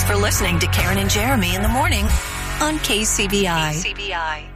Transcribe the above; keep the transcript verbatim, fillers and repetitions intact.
Thanks for listening to Karen and Jeremy in the morning on K C B I. K C B I.